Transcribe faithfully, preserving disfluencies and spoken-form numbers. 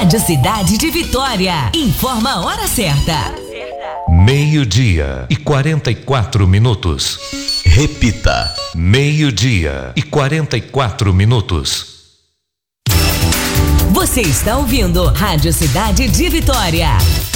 Rádio Cidade de Vitória. Informa a hora certa. Meio-dia e quarenta e quatro minutos. Repita. Meio-dia e quarenta e quatro minutos. Você está ouvindo Rádio Cidade de Vitória.